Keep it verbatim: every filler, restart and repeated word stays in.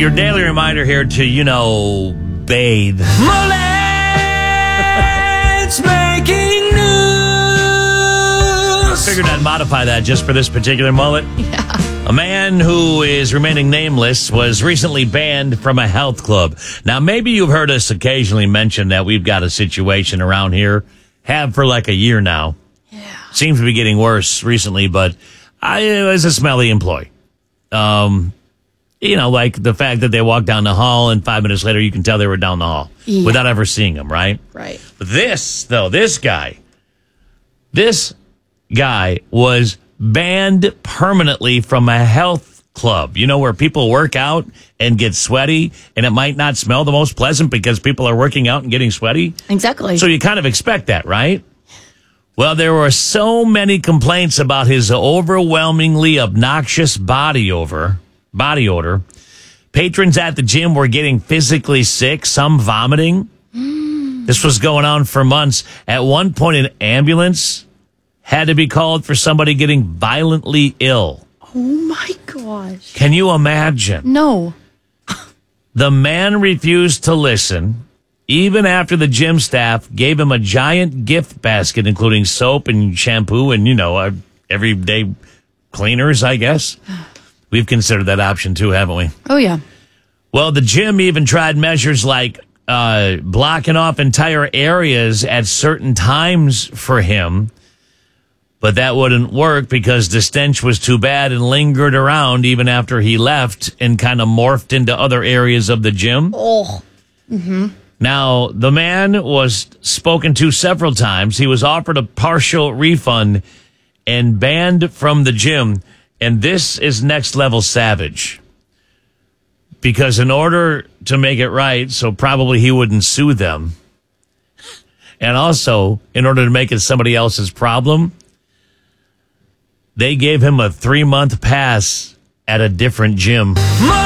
your daily reminder here to, you know, bathe. Mullet's making news. Figured I'd modify that just for this particular mullet. Yeah. A man who is remaining nameless was recently banned from a health club. Now, maybe you've heard us occasionally mention that we've got a situation around here, have for like a year now. Yeah. Seems to be getting worse recently, but I was a smelly employee. Um, you know, like the fact that they walked down the hall and five minutes later you can tell they were down the hall Yeah. without ever seeing them, right? Right. But this, though, this guy, this guy was banned permanently from a health club. You know, where people work out and get sweaty, and it might not smell the most pleasant because people are working out and getting sweaty. Exactly. So you kind of expect that, right? Well, there were so many complaints about his overwhelmingly obnoxious body over body odor. Patrons at the gym were getting physically sick, some vomiting. Mm. This was going on for months. At one point, an ambulance had to be called for somebody getting violently ill. Oh, my gosh. Can you imagine? No. The man refused to listen, even after the gym staff gave him a giant gift basket, including soap and shampoo and, you know, uh, everyday cleaners, I guess. We've considered that option, too, haven't we? Oh, yeah. Well, the gym even tried measures like uh, blocking off entire areas at certain times for him. But that wouldn't work because the stench was too bad and lingered around even after he left and kind of morphed into other areas of the gym. Oh. Mm-hmm. Now, the man was spoken to several times. He was offered a partial refund and banned from the gym. And this is next level savage. Because in order to make it right, so probably he wouldn't sue them. And also, in order to make it somebody else's problem, they gave him a three-month pass at a different gym.